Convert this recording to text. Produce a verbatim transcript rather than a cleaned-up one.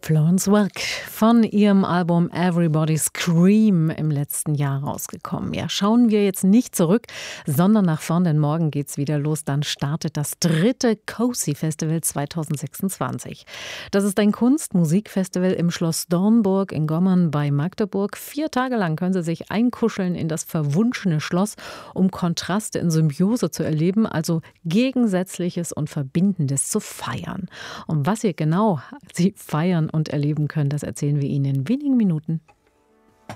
Florence Welk von ihrem Album Everybody Scream im letzten Jahr rausgekommen. Ja, schauen wir jetzt nicht zurück, sondern nach vorn, denn morgen geht's wieder los. Dann startet das dritte Cozy Festival zwanzig sechsundzwanzig. Das ist ein Kunst-Musik-Festival im Schloss Dornburg in Gommern bei Magdeburg. Vier Tage lang können Sie sich einkuscheln in das verwunschene Schloss, um Kontraste in Symbiose zu erleben, also Gegensätzliches und Verbindendes zu feiern. Und was ihr genau Sie feiern und erleben können, das erzählen wir Ihnen in wenigen Minuten.